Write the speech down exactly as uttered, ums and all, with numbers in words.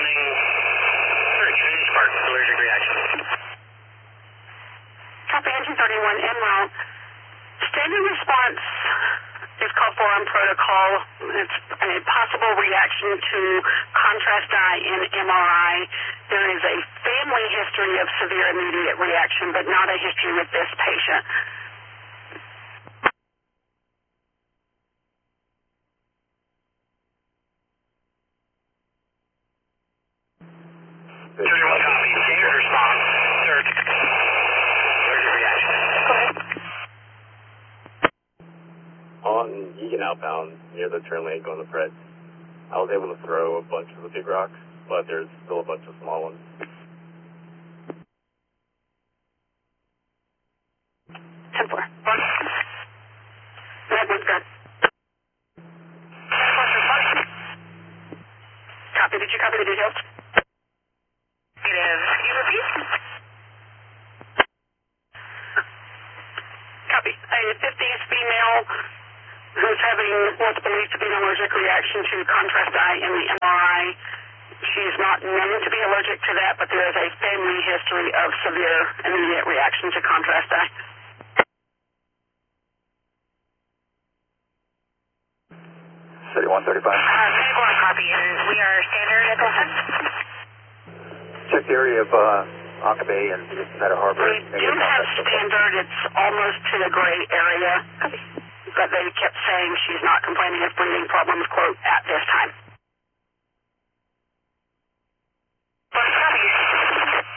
responding. Search, Spark, allergic reaction. Copy engine thirty-one en route. Standard response is called for on protocol. It's a possible reaction to contrast dye in M R I. There is a family history of severe immediate reaction, but not a history with this patient. thirty-one copy. Standard response. Search. Allergic reaction. Go ahead. On Egan outbound, near the turn lane going to Fred, I was able to throw a bunch of the big rocks, but there's still a bunch of small ones. ten four. Red one's good. Copy. Did you copy the details? Negative. Can you repeat? Copy. A fifties female who's having what's believed to be an allergic reaction to contrast dye in the M R I. She's not known to be allergic to that, but there is a family history of severe immediate reaction to contrast dye. thirty-one thirty-five. Uh, thirty-one copy, and we are standard at this time? Check the area of uh, Aka Bay and United Harbor. We do have standard. It's almost to the gray area. But they kept saying she's not complaining of breathing problems, quote, at this time.